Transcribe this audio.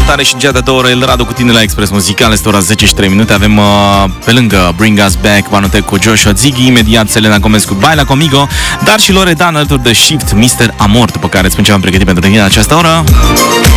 salutare și cea de-a doua oră, El Radu cu tine la Express Muzical. Este ora 10 și 3 minute. Avem pe lângă Bring Us Back, Vanotec cu Joshua Ziggy, imediat Selena Gomez cu Baila Comigo, dar și Loredana alături de Shift, Mr. Amor, după care îți spun ce am pregătit pentru tine în această oră.